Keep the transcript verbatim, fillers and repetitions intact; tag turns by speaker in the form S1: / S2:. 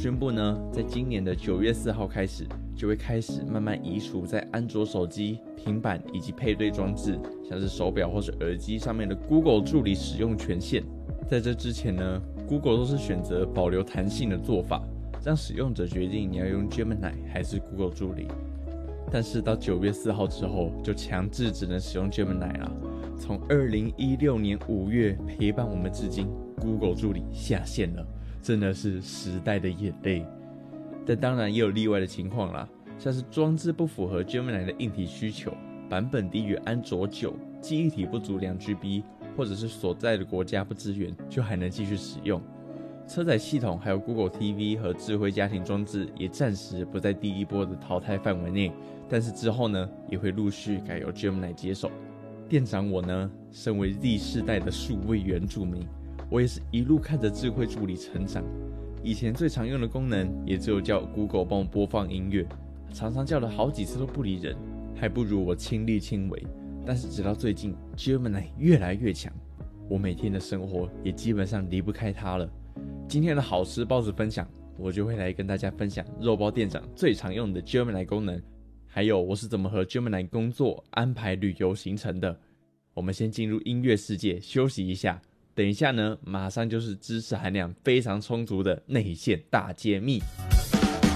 S1: 宣布呢，在今年的九月四号开始，就会开始慢慢移除在安卓手机、平板以及配对装置，像是手表或是耳机上面的 Google 助理使用权限。在这之前呢 ，Google 都是选择保留弹性的做法，让使用者决定你要用 Gemini 还是 Google 助理。但是到九月四号之后，就强制只能使用 Gemini 了。从二零一六年五月陪伴我们至今 ，Google 助理下线了。真的是时代的眼泪，但当然也有例外的情况啦，像是装置不符合 Gemini 的硬体需求，版本低于安卓九，记忆体不足 两 G B， 或者是所在的国家不支援，就还能继续使用。车载系统还有 Google T V 和智慧家庭装置也暂时不在第一波的淘汰范围内，但是之后呢，也会陆续改由 Gemini 接手。店长我呢，身为 Z 世代的数位原住民，我也是一路看着智慧助理成长，以前最常用的功能也只有叫 Google 帮我播放音乐，常常叫了好几次都不理人，还不如我亲力亲为。但是直到最近 Gemini 越来越强，我每天的生活也基本上离不开它了。今天的好吃包子分享，我就会来跟大家分享肉包店长最常用的 Gemini 功能，还有我是怎么和 Gemini 工作、安排旅游行程的。我们先进入音乐世界休息一下，等一下呢，马上就是知识含量非常充足的内线大揭秘。